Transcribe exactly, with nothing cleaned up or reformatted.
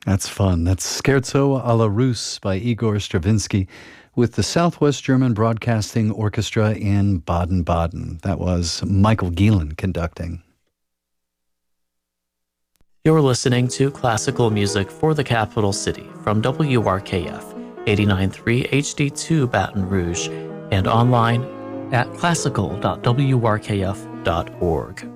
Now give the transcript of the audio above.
That's fun. That's Scherzo alla Russe by Igor Stravinsky with the Southwest German Broadcasting Orchestra in Baden-Baden. That was Michael Gielen conducting. You're listening to classical music for the capital city from W R K F eighty-nine point three H D two Baton Rouge and online at classical dot w r k f dot org.